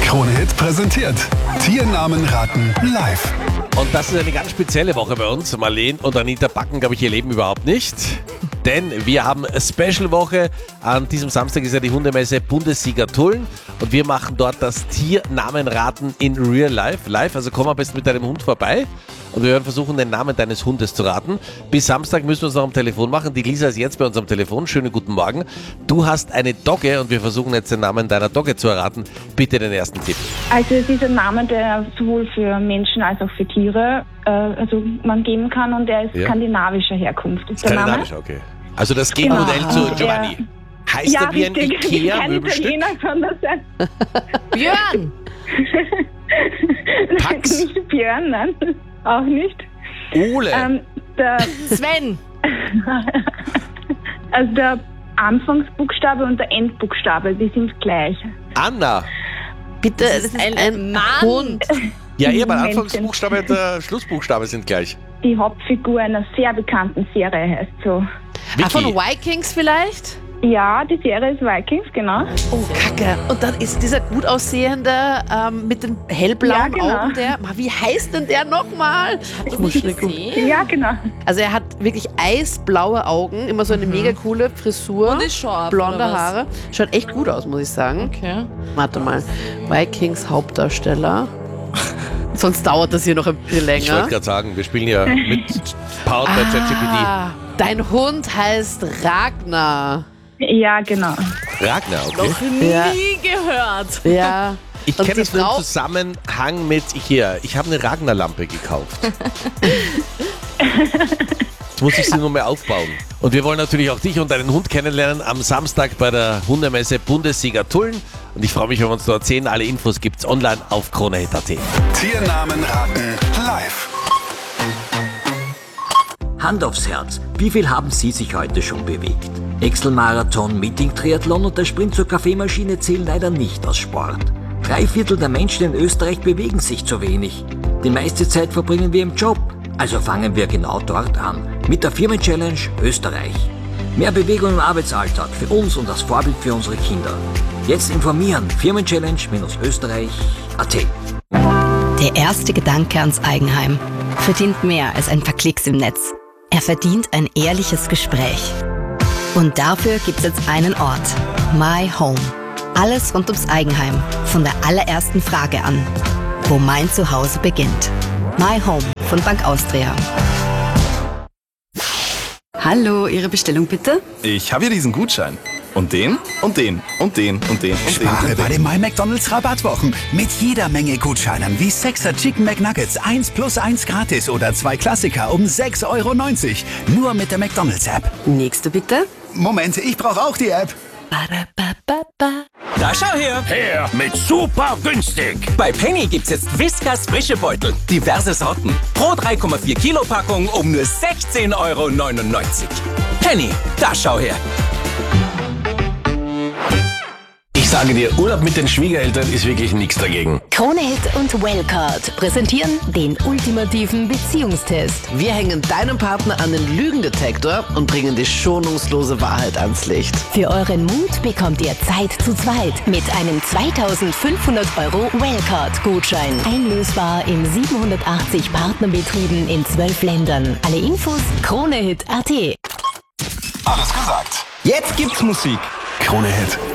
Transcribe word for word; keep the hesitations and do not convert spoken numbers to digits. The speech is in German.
Krone-Hit präsentiert Tiernamen raten live. Und das ist eine ganz spezielle Woche bei uns. Marleen und Anita backen, glaube ich, ihr Leben überhaupt nicht. Denn wir haben eine Special-Woche. An diesem Samstag ist ja die Hundemesse Bundessieger Tulln. Und wir machen dort das Tiernamenraten in Real Life. Live, also komm am besten mit deinem Hund vorbei. Und wir werden versuchen, den Namen deines Hundes zu raten. Bis Samstag müssen wir es noch am Telefon machen. Die Lisa ist jetzt bei uns am Telefon. Schönen guten Morgen. Du hast eine Dogge und wir versuchen jetzt den Namen deiner Dogge zu erraten. Bitte den ersten Tipp. Also es ist ein Name, der sowohl für Menschen als auch für Tiere äh, also man geben kann, und der ist Ja. skandinavischer Herkunft. Ist der Skandinavisch, Name? okay. Also das Gegenmodell Genau. zu Giovanni. Heißt Ja, er wie ein richtig. Kein Ikea-Möbelstück? Italiener, sondern sein. Björn! Pax? Nicht Björn, nein, auch nicht. Ole. Ähm, der, Sven! also der Anfangsbuchstabe und der Endbuchstabe, die sind gleich. Anna. Bitte, das ist ein, ein Mann. Hund. Ja, ihr, mein Männchen. Anfangsbuchstabe und der Schlussbuchstabe sind gleich. Die Hauptfigur einer sehr bekannten Serie heißt so. Ah, von Vicky. Vikings vielleicht? Ja, die Serie ist Vikings, genau. Oh, Kacke. Und dann ist dieser gut aussehende ähm, mit den hellblauen Ja, genau. Augen, der, Ma, wie heißt denn der nochmal? Ich muss schnell gucken. Ja, genau. Also er hat wirklich eisblaue Augen, immer so eine mega coole Frisur, Und ist scharf, blonde oder was? Haare. Schaut echt gut aus, muss ich sagen. Okay. Warte mal, Vikings Hauptdarsteller. Sonst dauert das hier noch ein bisschen länger. Ich wollte gerade sagen, wir spielen ja mit Powered by ChatGPT. Ah, dein Hund heißt Ragnar. Ja, genau. Ragnar, okay. Nie Ja. gehört. Ja. Ich Und kenne die das nur im Frau- Zusammenhang mit hier. Ich habe eine Ragnar-Lampe gekauft. Jetzt muss ich sie nur mehr aufbauen. Und wir wollen natürlich auch dich und deinen Hund kennenlernen am Samstag bei der Hundemesse Bundessieger Tulln. Und ich freue mich, wenn wir uns dort sehen. Alle Infos gibt's online auf Krone-Hit Punkt at. Tiernamen raten live. Hand aufs Herz, wie viel haben Sie sich heute schon bewegt? Excel-Marathon, Meeting-Triathlon und der Sprint zur Kaffeemaschine zählen leider nicht als Sport. Drei Viertel der Menschen in Österreich bewegen sich zu wenig. Die meiste Zeit verbringen wir im Job. Also fangen wir genau dort an. Mit der Firmen-Challenge Österreich. Mehr Bewegung im Arbeitsalltag für uns und als Vorbild für unsere Kinder. Jetzt informieren. Firmenchallenge-österreich punkt at. Der erste Gedanke ans Eigenheim verdient mehr als ein paar Klicks im Netz. Er verdient ein ehrliches Gespräch. Und dafür gibt's jetzt einen Ort. My Home. Alles rund ums Eigenheim. Von der allerersten Frage an. Wo mein Zuhause beginnt. My Home von Bank Austria. Hallo, Ihre Bestellung bitte? Ich habe hier diesen Gutschein. Und den, und den, und den, und den, und Spare den. bei den My McDonald's Rabattwochen. Mit jeder Menge Gutscheinen wie sechser Chicken McNuggets eins plus eins gratis oder zwei Klassiker um sechs Euro neunzig. Nur mit der McDonald's App. Nächste bitte? Moment, ich brauche auch die App. Da schau her! Her mit super günstig. Bei Penny gibt's jetzt Whiskas frische Beutel. Diverse Sorten. Pro drei Komma vier Kilo Packung um nur sechzehn Euro neunundneunzig. Penny, da schau her! Ich sage dir, Urlaub mit den Schwiegereltern ist wirklich nichts dagegen. Krone-Hit und Wellcard präsentieren den ultimativen Beziehungstest. Wir hängen deinem Partner an den Lügendetektor und bringen die schonungslose Wahrheit ans Licht. Für euren Mut bekommt ihr Zeit zu zweit mit einem zweitausendfünfhundert Euro Wellcard-Gutschein. Einlösbar in siebenhundertachtzig Partnerbetrieben in zwölf Ländern. Alle Infos Krone-Hit punkt at. Alles gesagt. Jetzt gibt's Musik. Krone-Hit